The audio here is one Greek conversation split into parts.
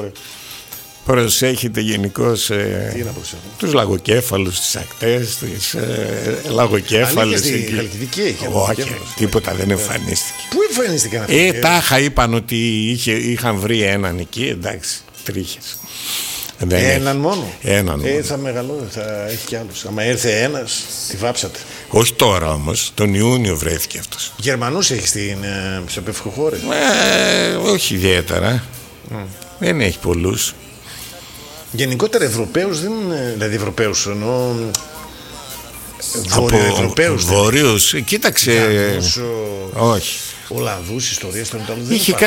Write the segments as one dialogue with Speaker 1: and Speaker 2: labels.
Speaker 1: Προσέχετε γενικώς τους λαγοκέφαλους, τις ακτές, τις λαγοκέφαλες.
Speaker 2: Στη Χαλκιδική έχει.
Speaker 1: Όχι, τίποτα δεν εμφανίστηκε.
Speaker 2: Πού εμφανίστηκαν αυτοί?
Speaker 1: Τάχα είπαν ότι είχαν βρει έναν εκεί, εντάξει, τρίχες.
Speaker 2: Έναν μόνο.
Speaker 1: Έναν μόνο.
Speaker 2: Θα μεγαλώσει, θα έχει κι άλλους. Άμα έρθει ένας, τη βάψατε.
Speaker 1: Όχι τώρα όμως, τον Ιούνιο βρέθηκε αυτός.
Speaker 2: Γερμανούς έχει στο Πευκοχώρι?
Speaker 1: Όχι ιδιαίτερα. Δεν έχει πολλούς.
Speaker 2: Γενικότερα Ευρωπαίους δεν είναι, δηλαδή Ευρωπαίους εννοώ Βόρειο-Ευρωπαίους.
Speaker 1: Βόρειους, κοίταξε. Όχι.
Speaker 2: Ολλανδούς, ιστορίες των Ιταλών.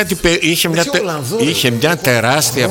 Speaker 1: Είχε μια τεράστια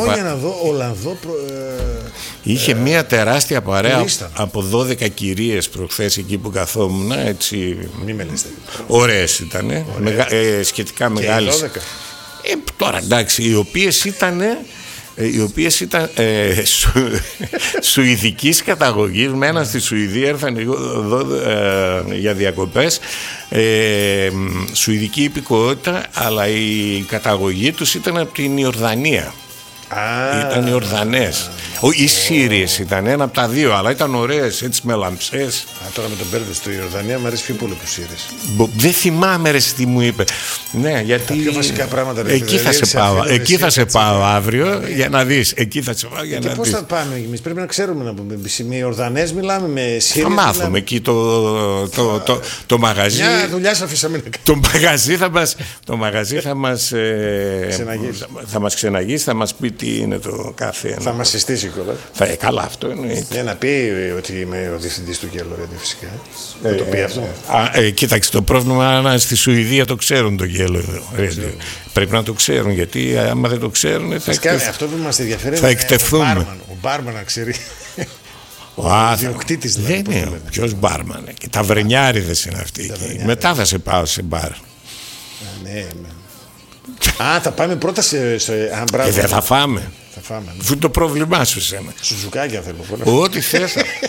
Speaker 1: Είχε μια τεράστια παρέα από 12 κυρίες προχθές εκεί που καθόμουν. Έτσι.
Speaker 2: Μη με λέστε.
Speaker 1: Ωραίες ήταν. Σχετικά μεγάλες. Τώρα εντάξει, οι οποίες ήταν σουηδικής καταγωγής. Μέναν στη Σουηδία, ήρθαν εδώ για διακοπές, σουηδική υπηκότητα, αλλά η καταγωγή τους ήταν από την Ιορδανία. Ήταν Ιορδανές. Οι Σύριες ήταν ένα από τα δύο, αλλά ήταν ωραίες, έτσι με λαμψές.
Speaker 2: Τώρα με τον μπέρδες στη Ιορδανία μου αρέσει πιο πολύ που Σύριες.
Speaker 1: Δεν θυμάμαι ρε τι μου είπε. Ναι, γιατί
Speaker 2: τα πιο βασικά πράγματα.
Speaker 1: Εκεί θα σε πάω αύριο για να δεις. Εκεί θα σε πάω για να δεις.
Speaker 2: Πώς θα πάμε εμείς? Πρέπει να ξέρουμε να πούμε. Με Ιορδανές μιλάμε, με Σύριες. Θα
Speaker 1: μάθουμε εκεί το μαγαζί.
Speaker 2: Μια δουλειά σας αφήσαμε.
Speaker 1: Το μαγαζί θα μας ξεναγήσει, θα μας πει τι είναι το κάθε ένα.
Speaker 2: Θα μας συστήσει κιόλας.
Speaker 1: Καλά, αυτό εννοείται.
Speaker 2: Να πει ότι είμαι ο διευθυντής του Yellow Radio, φυσικά. Θα το πει αυτό.
Speaker 1: Κοίταξε, το πρόβλημα είναι στη Σουηδία το ξέρουν το Yellow Radio. Πρέπει να το ξέρουν, γιατί άμα δεν το ξέρουν
Speaker 2: αυτό που μας ενδιαφέρει
Speaker 1: θα εκτεθούμε.
Speaker 2: Ο μπάρμαν να ξέρει.
Speaker 1: Ο διοκτήτης δεν είναι. Ποιος μπάρμαν? Και τα βρενιάριδες είναι αυτοί. Μετά θα σε πάω σε μπαρ.
Speaker 2: Ναι. Θα πάμε πρώτα σε
Speaker 1: δεν θα φάμε. Αφού είναι το πρόβλημά σου σένα.
Speaker 2: Σουζουκάκια θέλω.
Speaker 1: Ό,τι θες.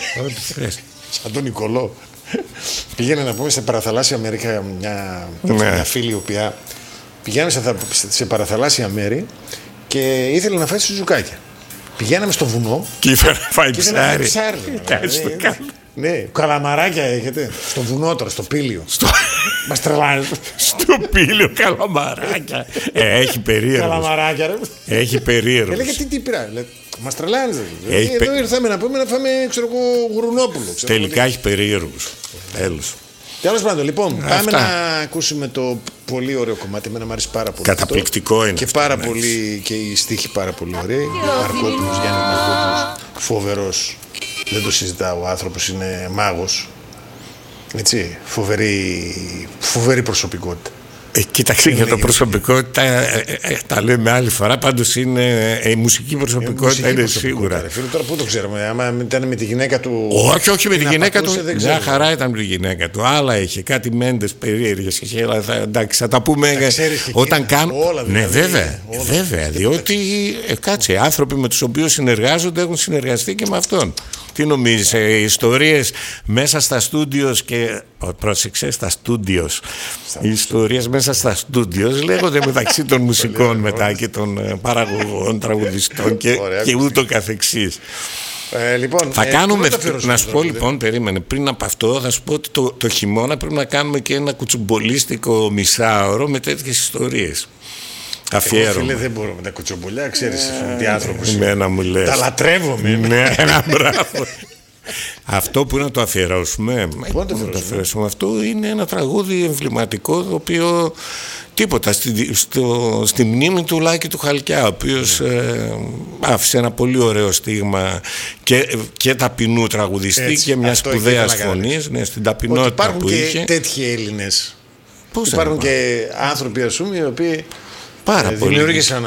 Speaker 2: Σαν τον Νικολό. Πήγαινε να πούμε σε παραθαλάσσια μέρη. Μια φίλη η οποία πηγαίναμε σε παραθαλάσσια μέρη και ήθελε να φάει σουζουκάκια. Πηγαίναμε στο βουνό
Speaker 1: και ήθελε να φάει ψάρι.
Speaker 2: Ναι, καλαμαράκια έχετε. Στο βουνό τώρα, στο Πήλιο. Μας τρελάνε.
Speaker 1: Στο Πήλιο καλαμαράκια. Έχει περίεργο.
Speaker 2: Καλαμαράκια, ρε.
Speaker 1: Έχει περίεργο.
Speaker 2: Έλεγε τι πειρά. Μας τρελάνε. Εδώ ήρθαμε να πούμε να φάμε, ξέρω εγώ, γουρνόπουλο.
Speaker 1: Τελικά έχει περίεργους. Τέλος.
Speaker 2: Τέλος πάντων, λοιπόν, πάμε να ακούσουμε το πολύ ωραίο κομμάτι. Εμένα μου αρέσει πάρα πολύ.
Speaker 1: Καταπληκτικό είναι.
Speaker 2: Και πάρα πολύ, και η στίχη πάρα πολύ ωραία. Μαρκόπουλος, Γιάννης Μαρκόπουλος, φοβερός. Δεν το συζητάω, ο άνθρωπος είναι μάγος. Έτσι, φοβερή προσωπικότητα.
Speaker 1: Κοίταξε, για το προσωπικότητα τα λέμε άλλη φορά. Πάντως είναι η μουσική προσωπικότητα, είναι σίγουρα.
Speaker 2: Φίλε, τώρα πού το ξέρουμε? Άμα ήταν με τη γυναίκα του.
Speaker 1: Όχι με τη γυναίκα του. Μια χαρά ήταν με τη γυναίκα του. Άλλα είχε κάτι μέντες περίεργες. Εντάξει, θα τα πούμε όταν κάνουν. Ναι, βέβαια. Διότι κάτσε, άνθρωποι με τους οποίους συνεργάζονται έχουν συνεργαστεί και με αυτόν. Τι νομίζεις, ιστορίες μέσα στα στούντιος και. Πρόσεξε, στα στούντιος. Οι ιστορίες μέσα στα στούντιος λέγονται μεταξύ των μουσικών μετά και των παραγωγών, τραγουδιστών και ούτω καθεξής.
Speaker 2: Λοιπόν,
Speaker 1: θα κάνουμε, να σου πω λοιπόν, περίμενε, πριν από αυτό θα σου πω ότι το χειμώνα πρέπει να κάνουμε και ένα κουτσουμπολίστικο μισάωρο με τέτοιες ιστορίες. Αφιέρωμα.
Speaker 2: Φίλε, δεν μπορώ με τα κουτσομπολιά, ξέρεις τι άνθρωπος είναι.
Speaker 1: Εμένα μου λες.
Speaker 2: Τα λατρεύομαι.
Speaker 1: Ναι, μπράβο. Αυτό που να το αφιερώσουμε, αυτό είναι ένα τραγούδι εμβληματικό, το οποίο τίποτα στη μνήμη του Λάκη του Χαλκιά, ο οποίος άφησε ένα πολύ ωραίο στίγμα και ταπεινού τραγουδιστή. Έτσι, και μια σπουδαία φωνή, ναι, στην ταπεινότητα που είχε.
Speaker 2: Υπάρχουν και τέτοιοι Έλληνες. Υπάρχουν και άνθρωποι, ας πούμε, οι οποίοι
Speaker 1: πάρα πολύ.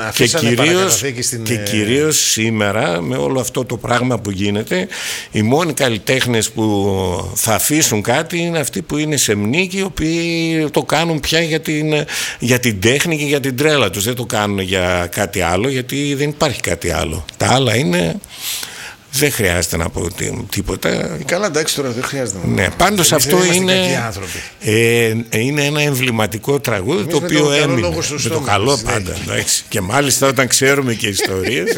Speaker 2: Και
Speaker 1: κυρίως σήμερα, με όλο αυτό το πράγμα που γίνεται, οι μόνοι καλλιτέχνες που θα αφήσουν κάτι είναι αυτοί που είναι σεμνοί και οι οποίοι το κάνουν πια για την τέχνη και για την τρέλα τους. Δεν το κάνουν για κάτι άλλο, γιατί δεν υπάρχει κάτι άλλο. Τα άλλα είναι. Δεν χρειάζεται να πω τίποτα.
Speaker 2: Καλά, εντάξει, τώρα δεν χρειάζεται να πω.
Speaker 1: Ναι, πάντως αυτό είναι ένα εμβληματικό τραγούδι, το οποίο έμεινε με το καλό πάντα. Και μάλιστα όταν ξέρουμε και ιστορίες.